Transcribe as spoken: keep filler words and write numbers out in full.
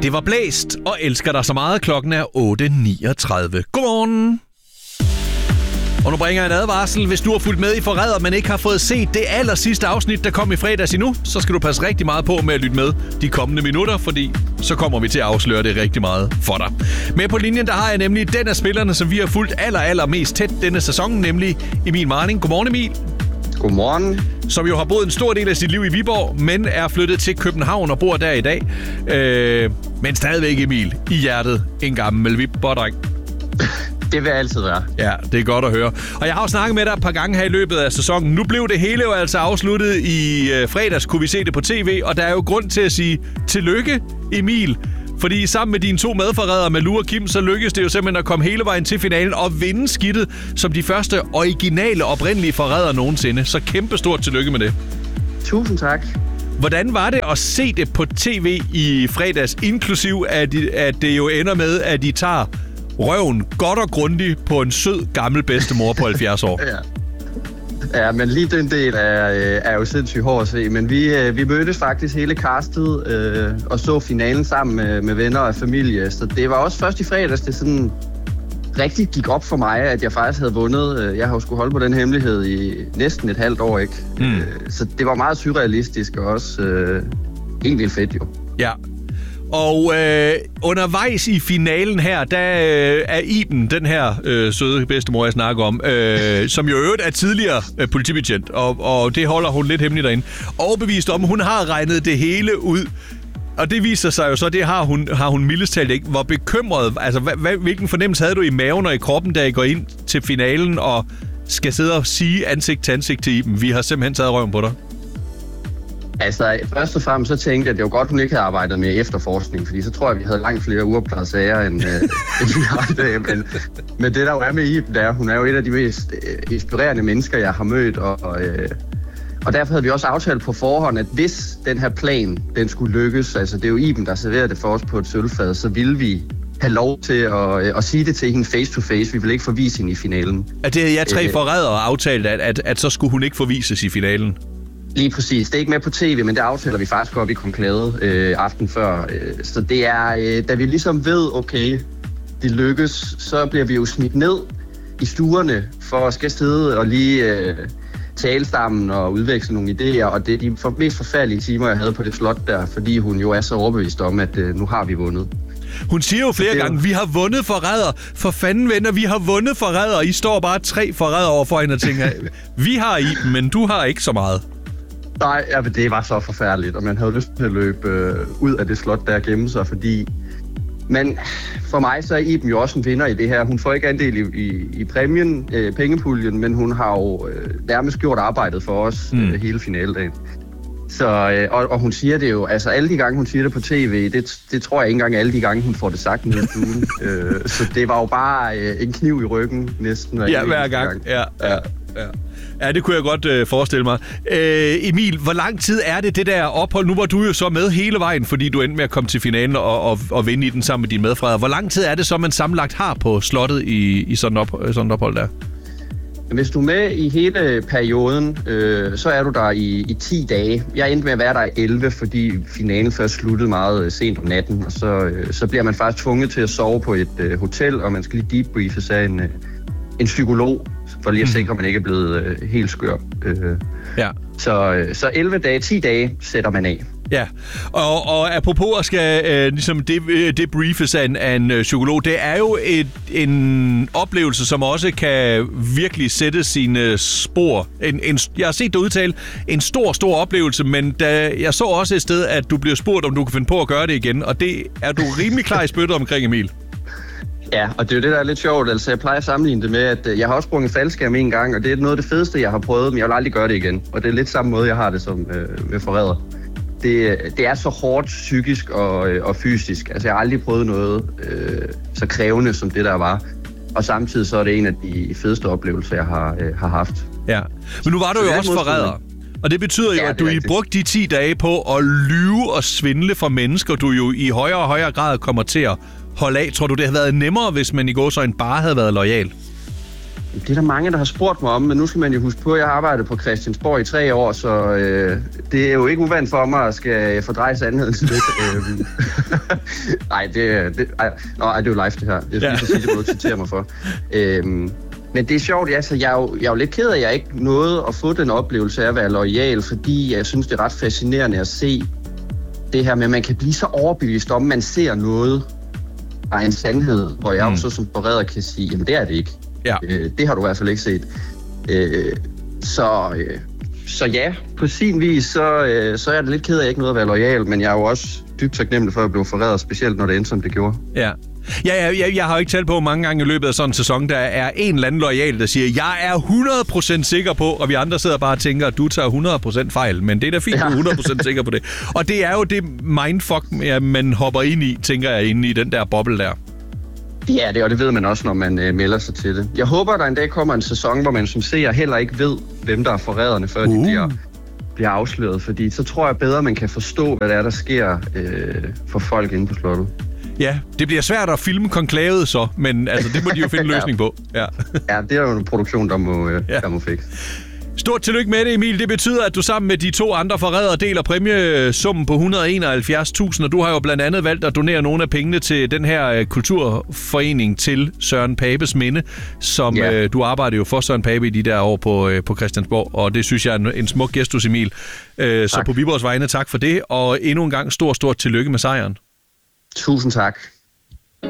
Det var Blæst og Elsker dig så meget. Klokken er otte niogtredive. Godmorgen. Og nu bringer jeg en advarsel. Hvis du har fulgt med i Forræder, men ikke har fået set det aller sidste afsnit, der kom i fredags endnu, så skal du passe rigtig meget på med at lytte med de kommende minutter, fordi så kommer vi til at afsløre det rigtig meget for dig. Med på linjen, der har jeg nemlig den af spillerne, som vi har fulgt aller, aller mest tæt denne sæson, nemlig Emil Marning. Godmorgen, Emil. Godmorgen. Som jo har boet en stor del af sit liv i Viborg, men er flyttet til København og bor der i dag. Øh, men stadigvæk, Emil, i hjertet en gammel Viborg-dreng. Det vil altid være. Ja, det er godt at høre. Og jeg har jo snakket med dig et par gange her i løbet af sæsonen. Nu blev det hele jo altså afsluttet i øh, fredags, kunne vi se det på tv, og der er jo grund til at sige tillykke, Emil. Fordi sammen med dine to medforrædere, Malou og Kim, så lykkedes det jo simpelthen at komme hele vejen til finalen og vinde skidtet som de første originale, oprindelige forrædere nogensinde. Så kæmpe stort tillykke med det. Tusind tak. Hvordan var det at se det på tv i fredags, inklusiv at, de, at det jo ender med, at de tager røven godt og grundigt på en sød, gammel bedstemor på halvfjerds år? Ja. Ja, men lige den del er, er jo sindssygt hård at se, men vi, vi mødtes faktisk hele castet øh, og så finalen sammen med, med venner og familie, så det var også først i fredags, det sådan rigtig gik op for mig, at jeg faktisk havde vundet. Jeg har jo skulle holde på den hemmelighed i næsten et halvt år, ikke? Mm. Så det var meget surrealistisk og også øh, helt vildt fedt, jo. Ja. Og øh, undervejs i finalen her, der øh, er Iben, den her øh, søde bedstemor, jeg snakker om, øh, som jo øvrigt er tidligere øh, politibetjent, og, og det holder hun lidt hemmeligt derinde, overbevist om, hun har regnet det hele ud. Og det viser sig jo så, det har hun, har hun mildest talt ikke. Hvor bekymret, altså hvad, hvilken fornemmelse havde du i maven og i kroppen, da I går ind til finalen og skal sidde og sige ansigt til ansigt til Iben, vi har simpelthen taget røven på dig? Altså, først og fremmest så tænkte jeg, at det var godt, hun ikke havde arbejdet med efterforskning, fordi så tror jeg, vi havde langt flere uopklarede sager, end, øh, end vi har i dag. Men, men det, der jo er med Iben, der, hun er jo et af de mest øh, inspirerende mennesker, jeg har mødt, og, og, øh, og derfor havde vi også aftalt på forhånd, at hvis den her plan, den skulle lykkes, altså det er jo Iben, der serverer det for os på et sølvfad, så ville vi have lov til at, øh, at sige det til hende face to face. Vi ville ikke forvise hende i finalen. At det havde jeg tre forrædere aftalt, at, at, at så skulle hun ikke forvises i finalen? Lige præcis. Det er ikke med på tv, men det aftaler vi faktisk op i konklavet øh, aften før. Øh, så det er, øh, da vi ligesom ved, okay, det lykkes, så bliver vi jo smidt ned i stuerne for at skal sidde og lige øh, tale sammen og udveksle nogle idéer. Og det er de for, mest forfærdelige timer, jeg havde på det slot der, fordi hun jo er så overbevist om, at øh, nu har vi vundet. Hun siger jo flere gange, vi har vundet forræder. For fanden, venner, vi har vundet forræder. I står bare tre forræder over for hende og tænker, vi har I, men du har ikke så meget. Nej, ja, det var så forfærdeligt, og man havde lyst til at løbe øh, ud af det slot, der gemme sig, fordi... Men for mig så er Iben jo også en vinder i det her. Hun får ikke andel i, i, i præmien, øh, pengepuljen, men hun har jo øh, nærmest gjort arbejdet for os mm. øh, hele finaledagen. Så, øh, og, og hun siger det jo, altså alle de gange, hun siger det på tv, det, det tror jeg ikke engang alle de gange, hun får det sagt nede i stuen. øh, så det var jo bare øh, en kniv i ryggen næsten. Hver ja, hver gang. gang. Ja, ja, ja. Ja, det kunne jeg godt øh, forestille mig. Øh, Emil, hvor lang tid er det, det der ophold? Nu var du jo så med hele vejen, fordi du endte med at komme til finalen og, og, og vinde i den sammen med dine medfræder. Hvor lang tid er det så, man sammenlagt har på slottet i, i sådan, op, sådan et ophold der? Hvis du er med i hele perioden, øh, så er du der i, i ti dage. Jeg endte med at være der i elleve, fordi finalen først sluttede meget sent om natten. Og så, øh, så bliver man faktisk tvunget til at sove på et øh, hotel, og man skal lige debriefes af en, øh, en psykolog, for lige at sikre, at man ikke er blevet øh, helt skør. Øh, ja. Så, øh, så elleve dage, ti dage sætter man af. Ja, og, og apropos at skal øh, ligesom det, det briefes af en, af en øh, psykolog, det er jo et, en oplevelse, som også kan virkelig sætte sine spor. En, en, jeg har set dig udtale en stor, stor oplevelse, men da, jeg så også et sted, at du bliver spurgt, om du kan finde på at gøre det igen, og det er du rimelig klar i spyttet omkring, Emil. Ja, og det er jo det, der er lidt sjovt. Altså, jeg plejer at sammenligne det med, at jeg har også sprunget faldskærm en gang, og det er noget af det fedeste, jeg har prøvet, men jeg vil aldrig gøre det igen. Og det er lidt samme måde, jeg har det som øh, med forræder. Det, det er så hårdt psykisk og, og fysisk. Altså, jeg har aldrig prøvet noget øh, så krævende, som det der var. Og samtidig så er det en af de fedeste oplevelser, jeg har, øh, har haft. Ja, men nu var du jo også forræder. Og det betyder jo, ja, at du i brugt de ti dage på at lyve og svindle for mennesker, du jo i højere og højere grad kommer til at holde af. Tror du, det havde været nemmere, hvis man i gåseøjne bare havde været loyal? Det er der mange, der har spurgt mig om, men nu skal man jo huske på, at jeg har arbejdet på Christiansborg i tre år, så øh, det er jo ikke uvandt for mig at skal fordreje sandheden lidt. øhm. Nej, det, det, ej, nå, ej, det er jo live det her. Jeg skal ja. sige, det må du citere mig for. Øhm, men det er sjovt, altså, jeg, er jo, jeg er jo lidt ked af, at jeg ikke nåede at få den oplevelse af at være loyal, fordi jeg synes, det er ret fascinerende at se det her med, at man kan blive så overbevist om, man ser noget af en sandhed, hvor jeg mm. også som forræder kan sige, jamen det er det ikke. Ja. Øh, det har du i hvert fald ikke set. Øh, så, øh, så ja, på sin vis, så, øh, så er jeg lidt ked af, at jeg ikke nåede at være loyal, men jeg er jo også dybt taknemmelig for at blive forræder, specielt når det endte, som det gjorde. Ja. Ja, jeg, jeg, jeg har jo ikke talt på, mange gange i løbet af sådan en sæson, der er en eller anden loyal, der siger, jeg er hundrede procent sikker på, og vi andre sidder bare og tænker, at du tager hundrede procent fejl, men det er da fint, ja. Du er hundrede procent sikker på det. Og det er jo det mindfuck, man hopper ind i, tænker jeg, inde i den der boble der. Ja, det, og det ved man også, når man øh, melder sig til det. Jeg håber, der en dag kommer en sæson, hvor man som seer heller ikke ved, hvem der er forræderne, før uh. de bliver, bliver afsløret. Fordi så tror jeg bedre, man kan forstå, hvad der er, der sker øh, for folk inde på slottet. Ja, det bliver svært at filme konklavet så, men altså, det må de jo finde en løsning på. Ja. Ja, det er jo en produktion, der må, øh, ja. der må fikse. Stort tillykke med det, Emil. Det betyder, at du sammen med de to andre forrædere deler præmiesummen på et hundrede og enoghalvfjerds tusind, og du har jo blandt andet valgt at donere nogle af pengene til den her kulturforening til Søren Papes minde, som yeah. øh, du arbejder jo for Søren Pape i de der år på, øh, på Christiansborg, og det synes jeg er en, en smuk gestus, Emil. Øh, så på Viborgs vegne tak for det, og endnu en gang stor, stort tillykke med sejren. Tusind tak.